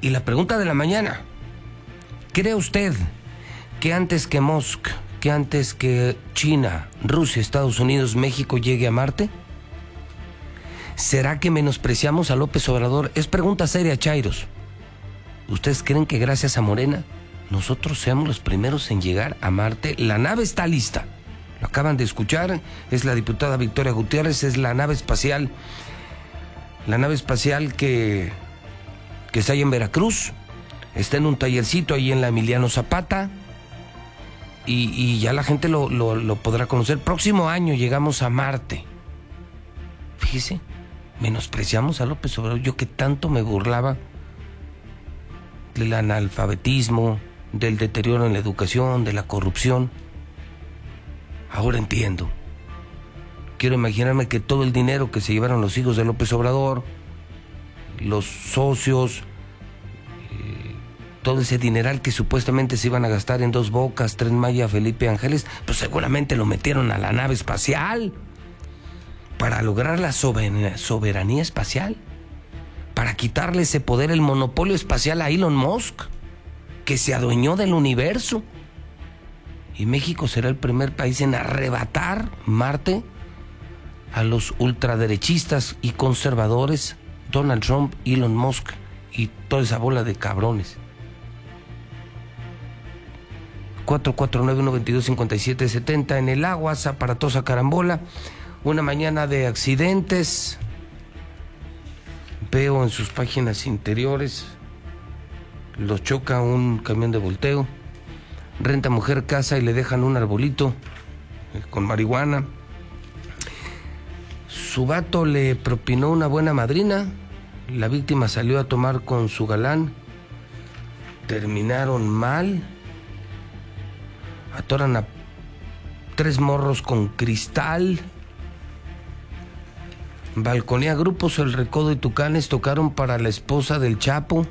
Y la pregunta de la mañana: ¿cree usted que antes que Musk, que antes que China, Rusia, Estados Unidos, México llegue a Marte? ¿Será que menospreciamos a López Obrador? Es pregunta seria, chairos. ¿Ustedes creen que gracias a Morena nosotros seamos los primeros en llegar a Marte? La nave está lista. Lo acaban de escuchar. Es la diputada Victoria Gutiérrez. Es la nave espacial. La nave espacial que está ahí en Veracruz. Está en un tallercito ahí en la Emiliano Zapata. Y ya la gente lo podrá conocer. Próximo año llegamos a Marte. Fíjese, menospreciamos a López Obrador. Yo que tanto me burlaba del analfabetismo, del deterioro en la educación, de la corrupción. Ahora entiendo. Quiero imaginarme que todo el dinero que se llevaron los hijos de López Obrador, los socios, todo ese dineral que supuestamente se iban a gastar en Dos Bocas, Tren Maya, Felipe Ángeles, pues seguramente lo metieron a la nave espacial para lograr la soberanía espacial, para quitarle ese poder, el monopolio espacial a Elon Musk, que se adueñó del universo. Y México será el primer país en arrebatar Marte a los ultraderechistas y conservadores, Donald Trump, Elon Musk y toda esa bola de cabrones. 449-122-5770 en el Aguas, aparatosa carambola. Una mañana de accidentes. Veo en sus páginas interiores, los choca un camión de volteo, renta mujer casa y le dejan un arbolito con marihuana. Su vato le propinó una buena madrina, la víctima salió a tomar con su galán, terminaron mal, atoran a 3 morros con cristal. Balconea grupos, El Recodo y Tucanes tocaron para la esposa del Chapo.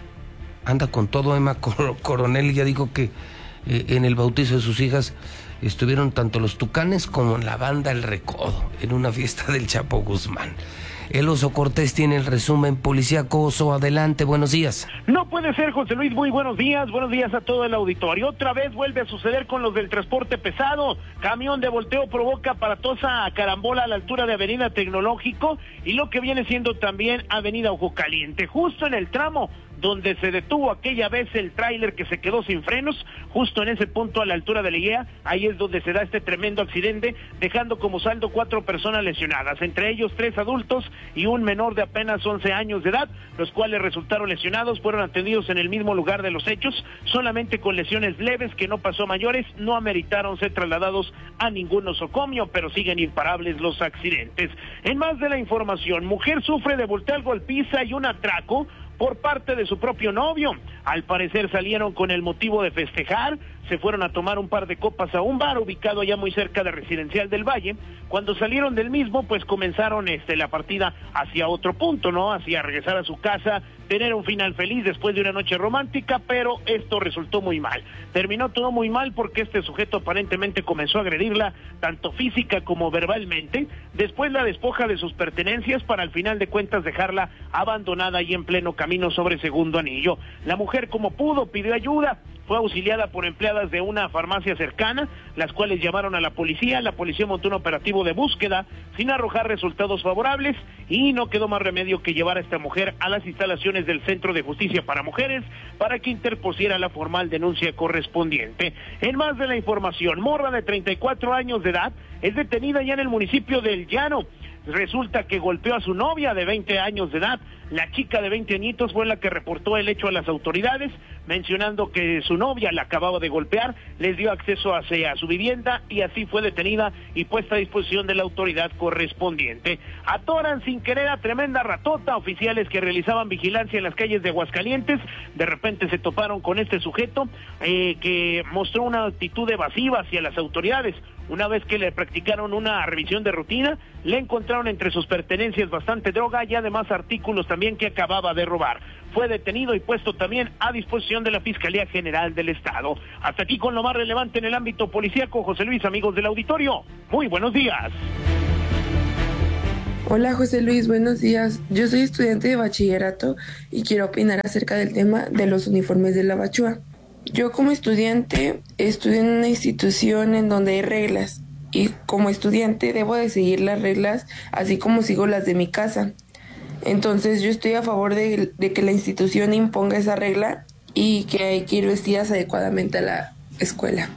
Anda con todo. Emma Coronel ya dijo que en el bautizo de sus hijas estuvieron tanto los Tucanes como la banda El Recodo en una fiesta del Chapo Guzmán. El Oso Cortés tiene el resumen policíaco. Oso, adelante, buenos días. No puede ser, José Luis, muy buenos días a todo el auditorio. Otra vez vuelve a suceder con los del transporte pesado. Camión de volteo provoca aparatosa carambola a la altura de Avenida Tecnológico y lo que viene siendo también Avenida Ojo Caliente, justo en el tramo donde se detuvo aquella vez el tráiler que se quedó sin frenos, justo en ese punto a la altura de la IEA, ahí es donde se da este tremendo accidente, dejando como saldo 4 personas lesionadas, entre ellos 3 adultos y un menor de apenas 11 años de edad, los cuales resultaron lesionados, fueron atendidos en el mismo lugar de los hechos, solamente con lesiones leves que no pasó a mayores, no ameritaron ser trasladados a ningún nosocomio, pero siguen imparables los accidentes. En más de la información, mujer sufre de volteo al golpiza y un atraco por parte de su propio novio. Al parecer salieron con el motivo de festejar, se fueron a tomar un par de copas a un bar ubicado allá muy cerca de Residencial del Valle. Cuando salieron del mismo, pues comenzaron la partida hacia otro punto, ¿no? Hacia regresar a su casa, tener un final feliz después de una noche romántica, pero esto resultó muy mal. Terminó todo muy mal porque este sujeto aparentemente comenzó a agredirla, tanto física como verbalmente. Después la despoja de sus pertenencias para al final de cuentas dejarla abandonada y en pleno camino sobre Segundo Anillo. La mujer, como pudo, pidió ayuda. Fue auxiliada por empleadas de una farmacia cercana, las cuales llamaron a la policía montó un operativo de búsqueda sin arrojar resultados favorables y no quedó más remedio que llevar a esta mujer a las instalaciones del Centro de Justicia para Mujeres para que interpusiera la formal denuncia correspondiente. En más de la información, morra de 34 años de edad es detenida ya en el municipio del Llano. Resulta que golpeó a su novia de 20 años de edad. La chica de 20 añitos fue la que reportó el hecho a las autoridades, mencionando que su novia la acababa de golpear, les dio acceso hacia su vivienda y así fue detenida y puesta a disposición de la autoridad correspondiente. Atoran sin querer a tremenda ratota. Oficiales que realizaban vigilancia en las calles de Aguascalientes, de repente se toparon con este sujeto que mostró una actitud evasiva hacia las autoridades. Una vez que le practicaron una revisión de rutina, le encontraron entre sus pertenencias bastante droga y además artículos también que acababa de robar. Fue detenido y puesto también a disposición de la Fiscalía General del Estado. Hasta aquí con lo más relevante en el ámbito policíaco. José Luis, amigos del auditorio, muy buenos días. Hola José Luis, buenos días. Yo soy estudiante de bachillerato y quiero opinar acerca del tema de los uniformes de la Bachúa. Yo como estudiante estudio en una institución en donde hay reglas y como estudiante debo de seguir las reglas así como sigo las de mi casa. Entonces yo estoy a favor de que la institución imponga esa regla y que hay que ir vestidas adecuadamente a la escuela.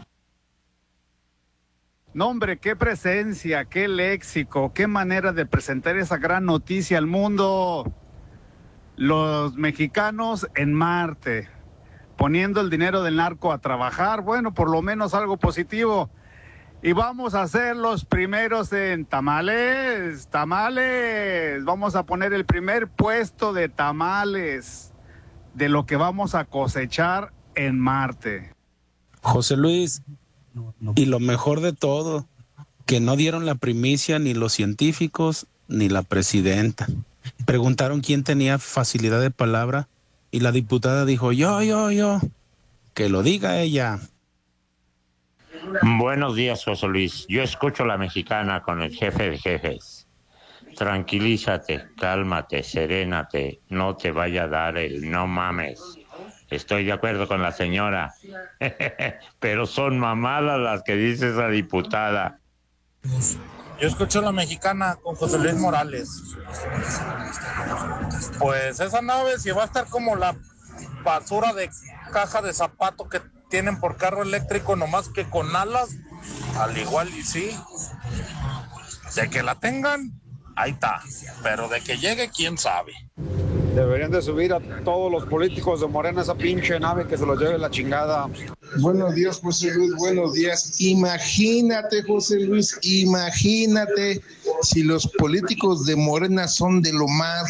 No, hombre, qué presencia, qué léxico, qué manera de presentar esa gran noticia al mundo. Los mexicanos en Marte, poniendo el dinero del narco a trabajar, bueno, por lo menos algo positivo. Y vamos a ser los primeros en tamales, tamales. Vamos a poner el primer puesto de tamales de lo que vamos a cosechar en Marte. José Luis, y lo mejor de todo, que no dieron la primicia ni los científicos ni la presidenta. Preguntaron quién tenía facilidad de palabra y la diputada dijo yo. Que lo diga ella. Buenos días, José Luis. Yo escucho La Mexicana con el jefe de jefes. Tranquilízate, cálmate, serénate, no te vaya a dar el no mames. Estoy de acuerdo con la señora, pero son mamadas las que dice esa diputada. Yo escucho La Mexicana con José Luis Morales. Pues esa nave, si va a estar como la basura de caja de zapato que tienen por carro eléctrico, nomás que con alas, al igual y sí. De que la tengan, ahí está. Pero de que llegue, quién sabe. Deberían de subir a todos los políticos de Morena esa pinche nave que se los lleve la chingada. Buenos días, José Luis, buenos días. Imagínate, José Luis, imagínate si los políticos de Morena son de lo más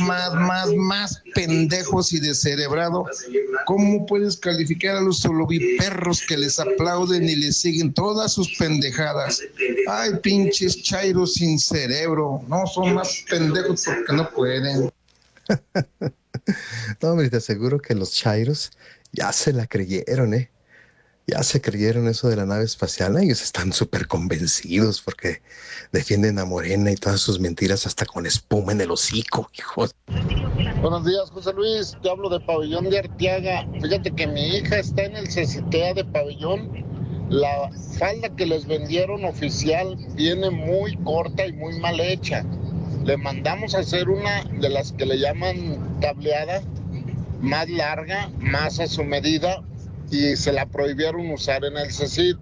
pendejos y descerebrado. ¿Cómo puedes calificar a los soloviperros que les aplauden y les siguen todas sus pendejadas? Ay, pinches chairos sin cerebro. No, son más pendejos porque no pueden. No, hombre, te aseguro que los chairos ya se la creyeron, ¿eh? Ya se creyeron eso de la nave espacial. Ellos están súper convencidos porque defienden a Morena y todas sus mentiras hasta con espuma en el hocico, hijos. Buenos días, José Luis. Te hablo de Pabellón de Arteaga. Fíjate que mi hija está en el CCTA de Pabellón. La falda que les vendieron oficial viene muy corta y muy mal hecha. Le mandamos a hacer una de las que le llaman tableada, más larga, más a su medida, y se la prohibieron usar en el CECIT.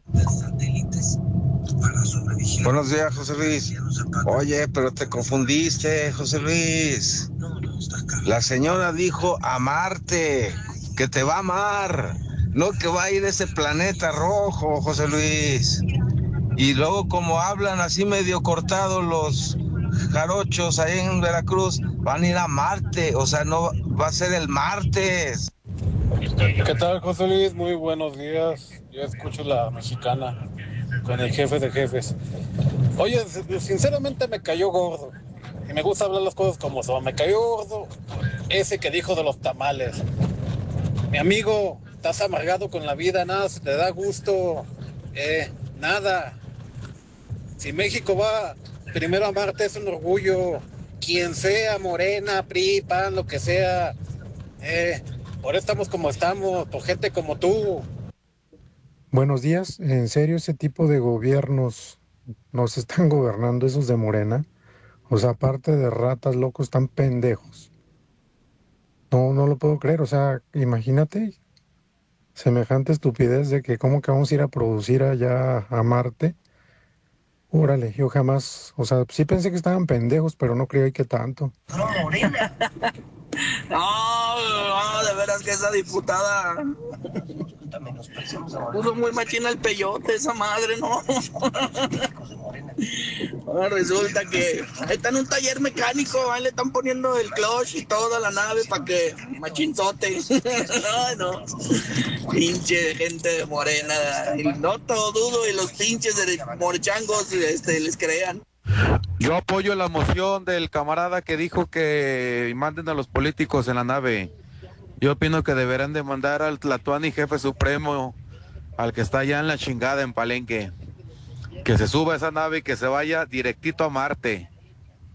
Buenos días, José Luis. Oye, pero te confundiste, José Luis. La señora dijo a Marte, que te va a amar, no que va a ir a ese planeta rojo, José Luis. Y luego como hablan así medio cortados los jarochos ahí en Veracruz, van a ir a Marte, o sea, no va a ser el martes. ¿Qué tal, José Luis? Muy buenos días. Yo escucho La Mexicana con el jefe de jefes. Oye, sinceramente me cayó gordo. Y me gusta hablar las cosas como son. Me cayó gordo ese que dijo de los tamales. Mi amigo, estás amargado con la vida, nada, te da gusto. Nada. Si México va primero a Marte es un orgullo. Quien sea, Morena, PRI, PAN, lo que sea. Por eso estamos como estamos, por gente como tú. Buenos días. En serio, ese tipo de gobiernos nos están gobernando, esos de Morena. O sea, aparte de ratas, locos, están pendejos. No lo puedo creer. O sea, imagínate semejante estupidez de que cómo que vamos a ir a producir allá a Marte. Órale, yo jamás, o sea, sí pensé que estaban pendejos, pero no creí que tanto. No, de veras que esa diputada puso muy machina el peyote, esa madre, ¿no? Ahora resulta que está en un taller mecánico, ahí le están poniendo el clutch y toda la nave para que machinzote. Ay, no, pinche gente de Morena, y no todo dudo y los pinches de morchangos les crean. Yo apoyo la moción del camarada que dijo que manden a los políticos en la nave. Yo opino que deberán de mandar al Tlatuani jefe supremo, al que está allá en la chingada en Palenque, que se suba a esa nave y que se vaya directito a Marte.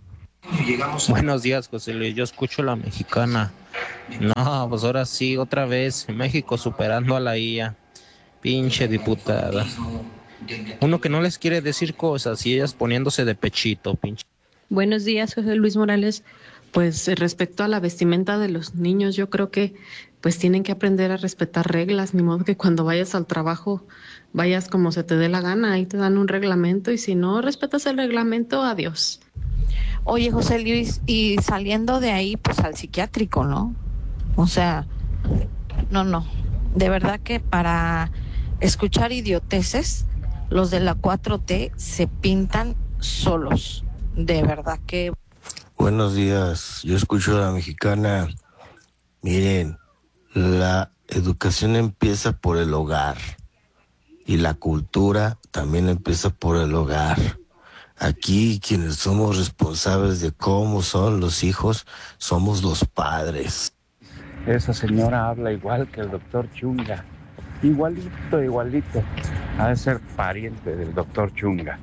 Buenos días, José Luis. Yo escucho la mexicana. No, pues ahora sí, otra vez. México superando a la IA. Pinche diputada. Uno que no les quiere decir cosas y ellas poniéndose de pechito, pinche. Buenos días, José Luis Morales. Pues respecto a la vestimenta de los niños, yo creo que pues tienen que aprender a respetar reglas, ni modo que cuando vayas al trabajo vayas como se te dé la gana, ahí te dan un reglamento y si no respetas el reglamento, adiós. Oye, José Luis, y saliendo de ahí, pues al psiquiátrico, ¿no? O sea, no, de verdad que para escuchar idioteces, los de la 4T se pintan solos, de verdad que... Buenos días, yo escucho a la mexicana. Miren, la educación empieza por el hogar y la cultura también empieza por el hogar. Aquí quienes somos responsables de cómo son los hijos somos los padres. Esa señora habla igual que el doctor Chunga, igualito. Ha de ser pariente del doctor Chunga.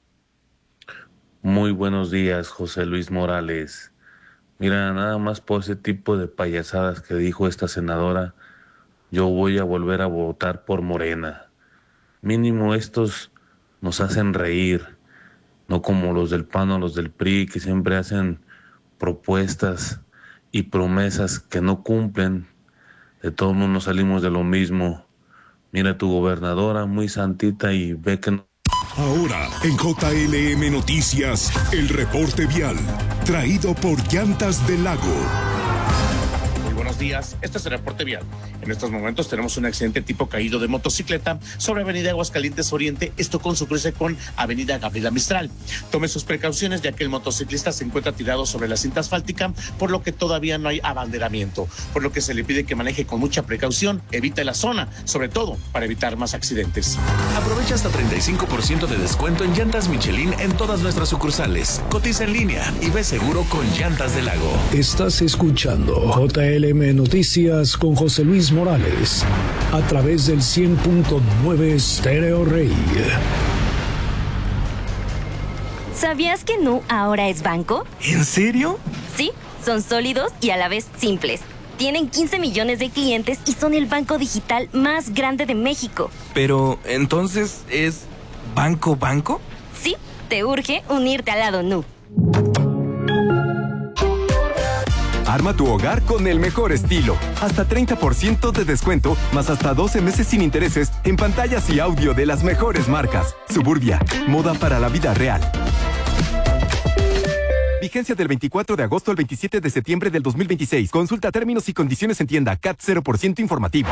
Muy buenos días, José Luis Morales. Mira, nada más por ese tipo de payasadas que dijo esta senadora, yo voy a volver a votar por Morena. Mínimo estos nos hacen reír, no como los del PAN o los del PRI que siempre hacen propuestas y promesas que no cumplen. De todos modos nos salimos de lo mismo. Mira, tu gobernadora muy santita y ve que no. Ahora, en JLM Noticias, el reporte vial, traído por Llantas del Lago. Muy buenos días, este es el reporte vial. En estos momentos tenemos un accidente tipo caído de motocicleta sobre Avenida Aguascalientes Oriente, esto con su cruce con Avenida Gabriela Mistral. Tome sus precauciones ya que el motociclista se encuentra tirado sobre la cinta asfáltica, por lo que todavía no hay abanderamiento, por lo que se le pide que maneje con mucha precaución, evite la zona, sobre todo para evitar más accidentes. Aprovecha hasta 35% de descuento en llantas Michelin en todas nuestras sucursales. Cotiza en línea y ve seguro con Llantas del Lago. Estás escuchando JLM Noticias con José Luis Morales a través del 100.9 Stereo Rey. ¿Sabías que Nu ahora es banco? ¿En serio? Sí, son sólidos y a la vez simples. Tienen 15 millones de clientes y son el banco digital más grande de México. Pero, ¿entonces es banco? Sí, te urge unirte al lado Nu. Arma tu hogar con el mejor estilo. Hasta 30% de descuento, más hasta 12 meses sin intereses en pantallas y audio de las mejores marcas. Suburbia, moda para la vida real. Vigencia del 24 de agosto al 27 de septiembre del 2026. Consulta términos y condiciones en tienda. CAT 0% informativo.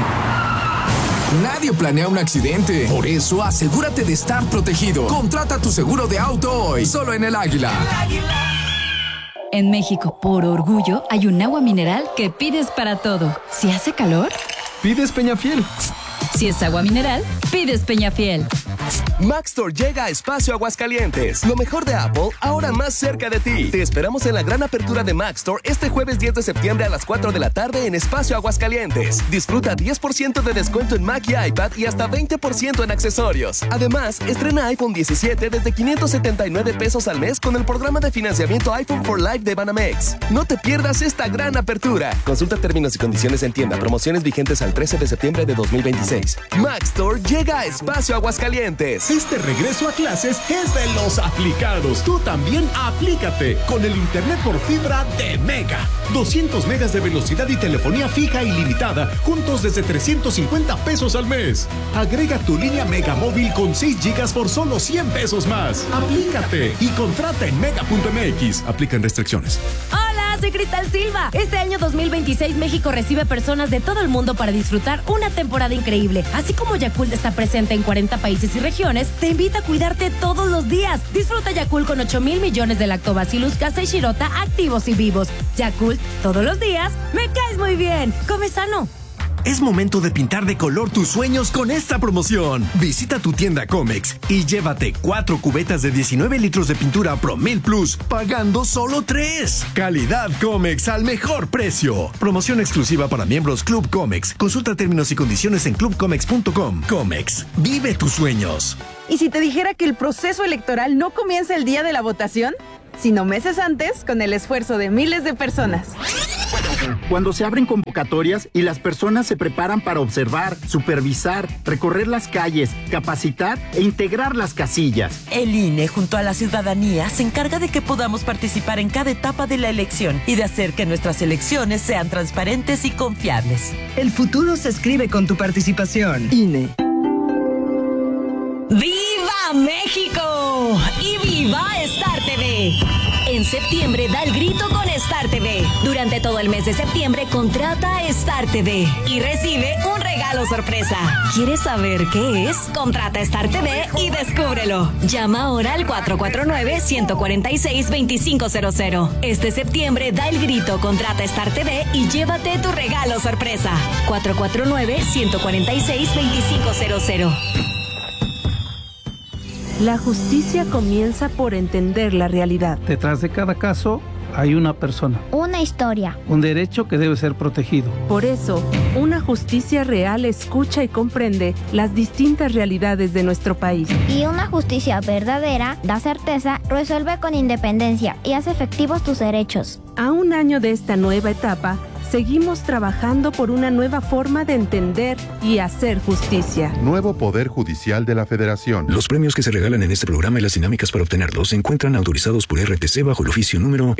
Nadie planea un accidente. Por eso, asegúrate de estar protegido. Contrata tu seguro de auto hoy, solo en El Águila. En México, por orgullo, hay un agua mineral que pides para todo. Si hace calor, pides Peñafiel. Si es agua mineral, pides Peñafiel. Maxtor llega a Espacio Aguascalientes. Lo mejor de Apple, ahora más cerca de ti. Te esperamos en la gran apertura de Maxtor este jueves 10 de septiembre a las 4 de la tarde en Espacio Aguascalientes. Disfruta 10% de descuento en Mac y iPad y hasta 20% en accesorios. Además, estrena iPhone 17 desde 579 pesos al mes con el programa de financiamiento iPhone for Life de Banamex. No te pierdas esta gran apertura. Consulta términos y condiciones en tienda. Promociones vigentes al 13 de septiembre de 2026. Maxtor llega a Espacio Aguascalientes. Este regreso a clases es de los aplicados. Tú también aplícate con el internet por fibra de Mega. 200 megas de velocidad y telefonía fija ilimitada, juntos desde 350 pesos al mes. Agrega tu línea Mega móvil con 6 gigas por solo 100 pesos más. Aplícate y contrata en mega.mx. Aplican restricciones. ¡Hola! Soy Cristal Silva. Este año 2026 México recibe personas de todo el mundo para disfrutar una temporada increíble. Así como Yakult está presente en 40 países y regiones, te invita a cuidarte todos los días. Disfruta Yakult con 8,000 millones de lactobacillus casei shirota activos y vivos. Yakult, todos los días, me caes muy bien. Come sano. Es momento de pintar de color tus sueños con esta promoción. Visita tu tienda Comex y llévate 4 cubetas de 19 litros de pintura Promel Plus, pagando solo 3. Calidad Comex al mejor precio. Promoción exclusiva para miembros Club Comex. Consulta términos y condiciones en clubcomex.com. Comex, vive tus sueños. ¿Y si te dijera que el proceso electoral no comienza el día de la votación? sino meses antes con el esfuerzo de miles de personas. Cuando se abren convocatorias y las personas se preparan para observar, supervisar, recorrer las calles, capacitar e integrar las casillas. El INE, junto a la ciudadanía, se encarga de que podamos participar en cada etapa de la elección y de hacer que nuestras elecciones sean transparentes y confiables. El futuro se escribe con tu participación. INE. ¡Viva México! ¡Y viva Star TV! En septiembre da el grito con Star TV. Durante todo el mes de septiembre contrata a Star TV y recibe un regalo sorpresa. ¿Quieres saber qué es? Contrata Star TV y descúbrelo. Llama ahora al 449-146-2500. Este septiembre da el grito, contrata Star TV y llévate tu regalo sorpresa. 449-146-2500. La justicia comienza por entender la realidad. Detrás de cada caso hay una persona. Una historia. Un derecho que debe ser protegido. Por eso, una justicia real escucha y comprende las distintas realidades de nuestro país. Y una justicia verdadera da certeza, resuelve con independencia y hace efectivos tus derechos. A un año de esta nueva etapa, seguimos trabajando por una nueva forma de entender y hacer justicia. Nuevo Poder Judicial de la Federación. Los premios que se regalan en este programa y las dinámicas para obtenerlos se encuentran autorizados por RTC bajo el oficio número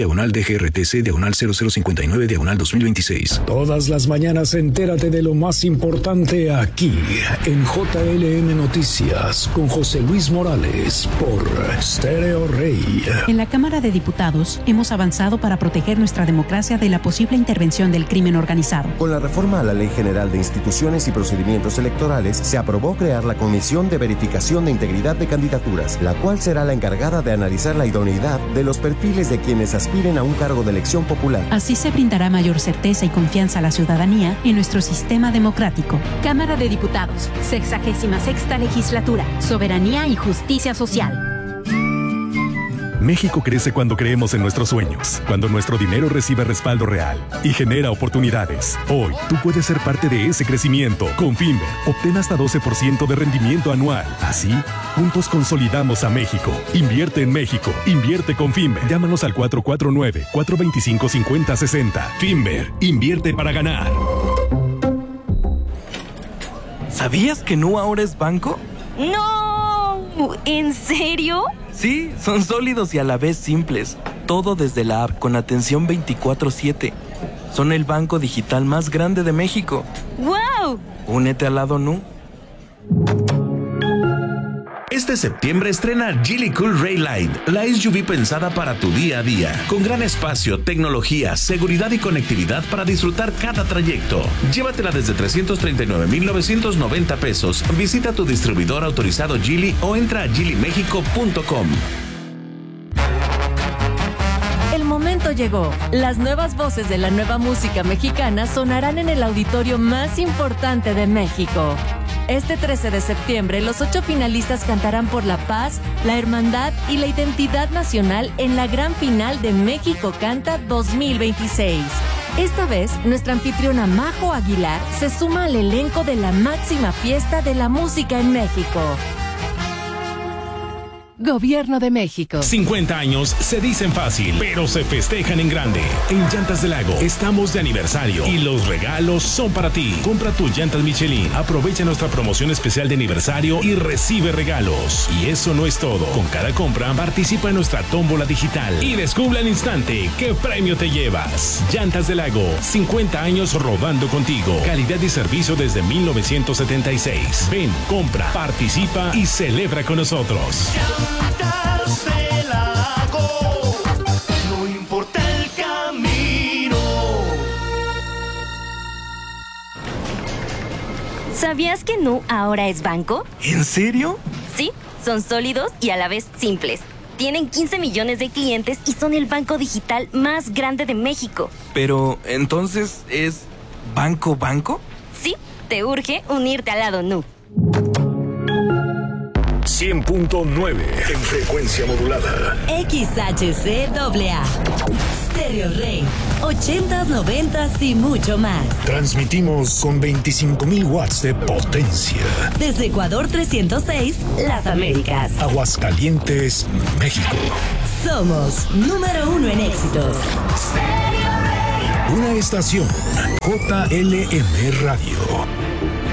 SG/DGRTC/0059/2026. Todas las mañanas entérate de lo más importante aquí en JLM Noticias con José Luis Morales por Stereo Rey. En la Cámara de Diputados hemos avanzado para proteger nuestra democracia de la posible intervención del crimen organizado. Con la reforma a la Ley General de Instituciones y Procedimientos Electorales, se aprobó crear la Comisión de Verificación de Integridad de Candidaturas, la cual será la encargada de analizar la idoneidad de los perfiles de quienes aspiren a un cargo de elección popular. Así se brindará mayor certeza y confianza a la ciudadanía en nuestro sistema democrático. Cámara de Diputados, 66ª Legislatura, Soberanía y Justicia Social. México crece cuando creemos en nuestros sueños, cuando nuestro dinero recibe respaldo real y genera oportunidades. Hoy, tú puedes ser parte de ese crecimiento. Con Finver, obtén hasta 12% de rendimiento anual. Así, juntos consolidamos a México. Invierte en México. Invierte con Finver. Llámanos al 449-425-5060. Finver, invierte para ganar. ¿Sabías que Nu ahora es banco? ¡No! ¿En serio? Sí, son sólidos y a la vez simples. Todo desde la app con atención 24/7. Son el banco digital más grande de México. ¡Wow! Únete al lado Nu. Este septiembre estrena Geely Cool Ray Light, la SUV pensada para tu día a día, con gran espacio, tecnología, seguridad y conectividad para disfrutar cada trayecto. Llévatela desde 339,990 pesos. Visita tu distribuidor autorizado Geely o entra a geelymexico.com. El momento llegó. Las nuevas voces de la nueva música mexicana sonarán en el auditorio más importante de México. Este 13 de septiembre, los 8 finalistas cantarán por la paz, la hermandad y la identidad nacional en la gran final de México Canta 2026. Esta vez, nuestra anfitriona Majo Aguilar se suma al elenco de la máxima fiesta de la música en México. Gobierno de México. 50 años se dicen fácil, pero se festejan en grande. En Llantas del Lago estamos de aniversario y los regalos son para ti. Compra tus llantas Michelin, aprovecha nuestra promoción especial de aniversario y recibe regalos. Y eso no es todo. Con cada compra participa en nuestra tómbola digital y descubre al instante qué premio te llevas. Llantas del Lago, 50 años rodando contigo. Calidad y servicio desde 1976. Ven, compra, participa y celebra con nosotros. Llantas del Lago, no importa el camino. ¿Sabías que Nu ahora es banco? ¿En serio? Sí, son sólidos y a la vez simples. Tienen 15 millones de clientes y son el banco digital más grande de México. Pero, ¿entonces es banco? Sí, te urge unirte al lado Nu. 100.9 en frecuencia modulada. XHCAA. Stereo Rey. 80s, 90s y mucho más. Transmitimos con 25,000 watts de potencia. Desde Ecuador 306, Las Américas. Aguascalientes, México. Somos número 1 en éxitos. Una estación JLM Radio.